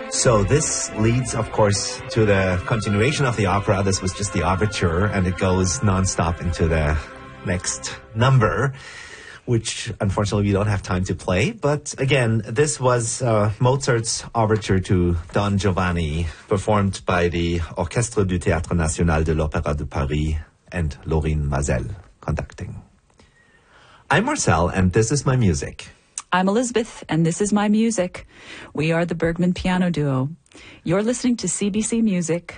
So this leads, of course, to the continuation of the opera. This was just the overture, and it goes nonstop into the next number, which unfortunately we don't have time to play. But again, this was Mozart's overture to Don Giovanni, performed by the Orchestre du Théâtre National de l'Opéra de Paris and Laurine Mazel conducting. I'm Marcel, and this is my music. I'm Elizabeth, and this is my music. We are the Bergman Piano Duo. You're listening to CBC Music.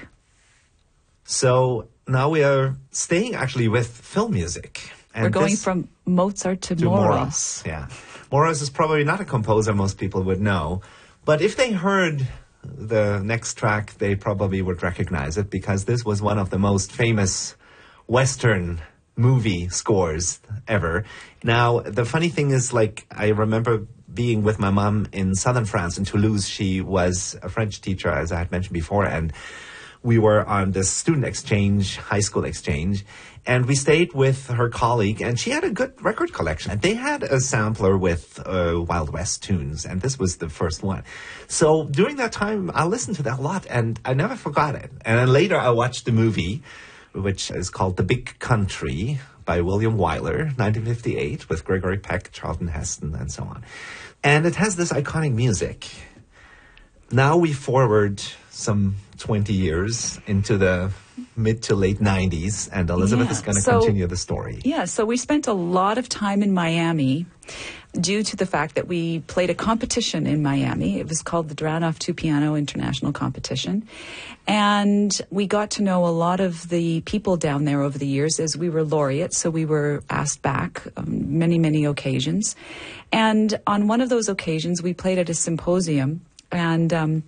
So now we are staying actually with film music. And we're going from Mozart to Moraes. Yeah. Moraes is probably not a composer most people would know. But if they heard the next track, they probably would recognize it because this was one of the most famous Western movie scores ever. Now, the funny thing is, like, I remember being with my mom in southern France, in Toulouse. She was a French teacher, as I had mentioned before, and we were on this student exchange, high school exchange, and we stayed with her colleague, and she had a good record collection. And they had a sampler with Wild West tunes, and this was the first one. So during that time, I listened to that a lot, and I never forgot it. And then later I watched the movie, which is called The Big Country by William Wyler, 1958, with Gregory Peck, Charlton Heston, and so on. And it has this iconic music. Now we forward some 20 years into the mid to late 90s, and Elizabeth is going to continue the story. Yeah, so we spent a lot of time in Miami due to the fact that we played a competition in Miami. It was called the Dranoff Two Piano International Competition. And we got to know a lot of the people down there over the years as we were laureates, so we were asked back on many, many occasions. And on one of those occasions, we played at a symposium, and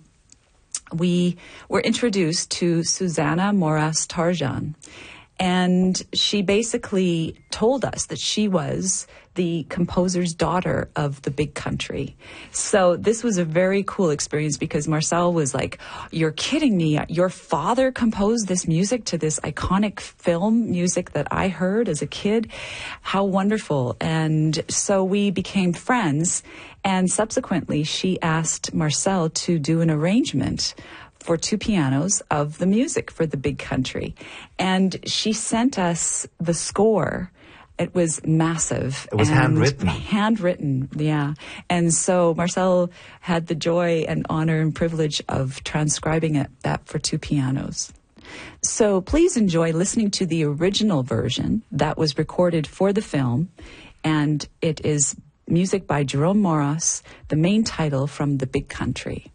we were introduced to Susanna Moraes Tarjan. And she basically told us that she was the composer's daughter of The Big Country. So this was a very cool experience because Marcel was like, "You're kidding me. Your father composed this music to this iconic film music that I heard as a kid. How wonderful." And so we became friends. And subsequently, she asked Marcel to do an arrangement for two pianos of the music for The Big Country. And she sent us the score. It was massive. It was handwritten. Handwritten, yeah. And so Marcel had the joy and honor and privilege of transcribing that for two pianos. So please enjoy listening to the original version that was recorded for the film. And it is music by Jerome Moraes, the main title from The Big Country.